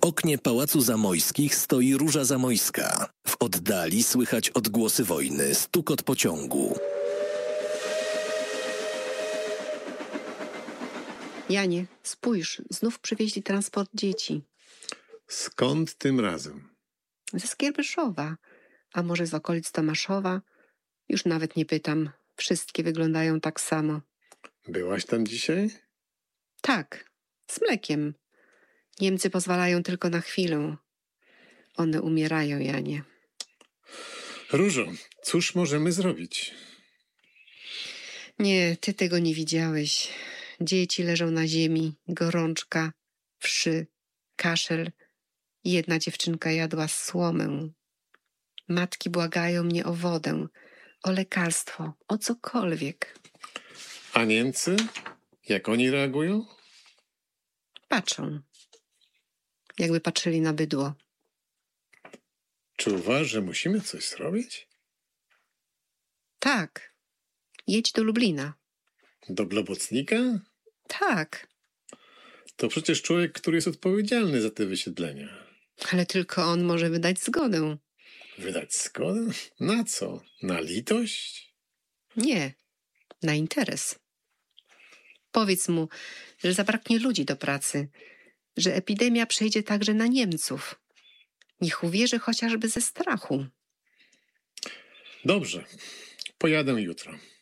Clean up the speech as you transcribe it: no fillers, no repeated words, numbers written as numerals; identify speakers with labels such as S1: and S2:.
S1: oknie Pałacu Zamojskich stoi Róża Zamojska. W oddali słychać odgłosy wojny, stukot pociągu.
S2: Janie, spójrz, znów przywieźli transport dzieci.
S3: Skąd tym razem?
S2: Ze Skierbyszowa, a może z okolic Tomaszowa? Już nawet nie pytam. Wszystkie wyglądają tak samo.
S3: Byłaś tam dzisiaj?
S2: Tak, z mlekiem. Niemcy pozwalają tylko na chwilę. One umierają, Janie.
S3: Różo, cóż możemy zrobić?
S2: Nie, ty tego nie widziałeś. Dzieci leżą na ziemi, gorączka, wszy, kaszel. Jedna dziewczynka jadła słomę. Matki błagają mnie o wodę, o lekarstwo, o cokolwiek.
S3: A Niemcy? Jak oni reagują?
S2: Patrzą, jakby patrzyli na bydło.
S3: Czuwasz, że musimy coś zrobić?
S2: Tak, jedź do Lublina.
S3: Do Globocnika?
S2: Tak,
S3: To przecież człowiek, który jest odpowiedzialny za te wysiedlenia.
S2: ale tylko on może wydać zgodę.
S3: Wydać zgodę? Na co? Na litość?
S2: Nie, na interes. Powiedz mu, że zabraknie ludzi do pracy, że epidemia przejdzie także na Niemców. Niech uwierzy chociażby ze strachu.
S3: Dobrze, pojadę jutro.